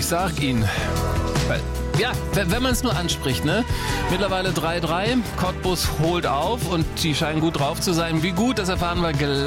ich sag Ihnen. Ja, wenn man es nur anspricht, ne? Mittlerweile 3-3, Cottbus holt auf und die scheinen gut drauf zu sein. Wie gut, das erfahren wir gleich.